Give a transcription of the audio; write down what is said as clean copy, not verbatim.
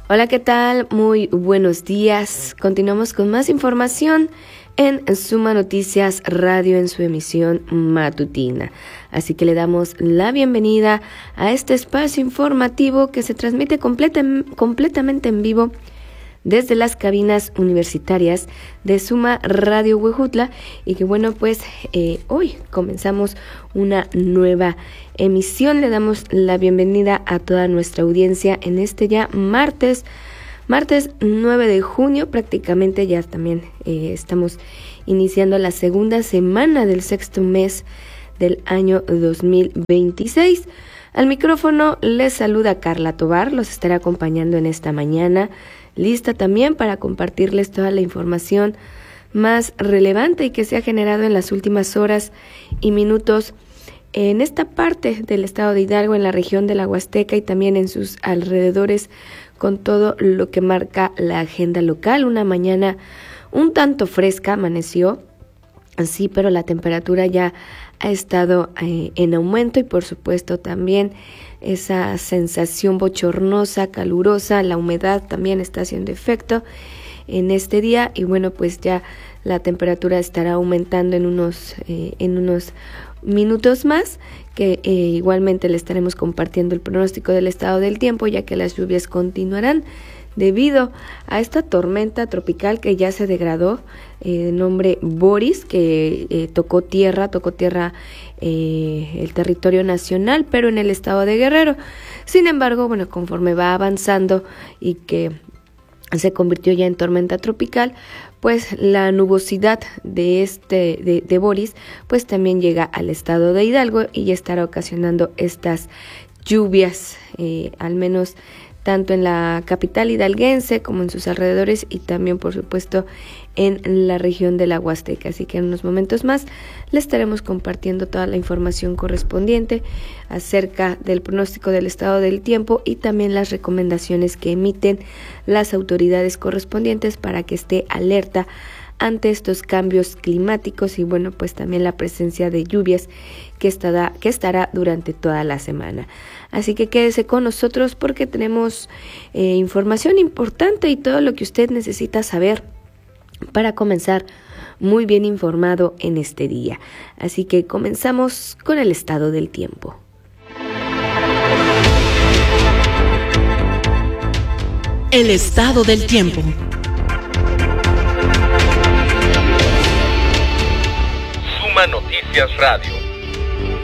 Hola, ¿qué tal? Muy buenos días. Continuamos con más información en Suma Noticias Radio en su emisión matutina. Así que le damos la bienvenida a este espacio informativo que se transmite completamente en vivo desde las cabinas universitarias de Suma Radio Huejutla y que hoy comenzamos una nueva emisión. Le damos la bienvenida a toda nuestra audiencia en este ya martes 9 de junio, prácticamente ya también estamos iniciando la segunda semana del sexto mes del año 2026. Al micrófono les saluda Carla Tovar, los estará acompañando en esta mañana, lista también para compartirles toda la información más relevante y que se ha generado en las últimas horas y minutos en esta parte del estado de Hidalgo, en la región de la Huasteca y también en sus alrededores, con todo lo que marca la agenda local. Una mañana un tanto fresca amaneció, sí, pero la temperatura ya ha estado en aumento y por supuesto también esa sensación bochornosa, calurosa, la humedad también está haciendo efecto en este día y ya la temperatura estará aumentando en unos minutos más, que igualmente le estaremos compartiendo el pronóstico del estado del tiempo, ya que las lluvias continuarán debido a esta tormenta tropical que ya se degradó, de nombre Boris, que tocó tierra el territorio nacional, pero en el estado de Guerrero. Sin embargo, conforme va avanzando y que se convirtió ya en tormenta tropical, pues la nubosidad de Boris pues también llega al estado de Hidalgo y ya estará ocasionando estas lluvias, al menos tanto en la capital hidalguense como en sus alrededores y también por supuesto en la región de la Huasteca. Así que en unos momentos más les estaremos compartiendo toda la información correspondiente acerca del pronóstico del estado del tiempo y también las recomendaciones que emiten las autoridades correspondientes para que esté alerta ante estos cambios climáticos y también la presencia de lluvias que estará durante toda la semana. Así que quédese con nosotros porque tenemos información importante y todo lo que usted necesita saber para comenzar muy bien informado en este día. Así que comenzamos con el estado del tiempo. El estado del tiempo. Suma Noticias Radio.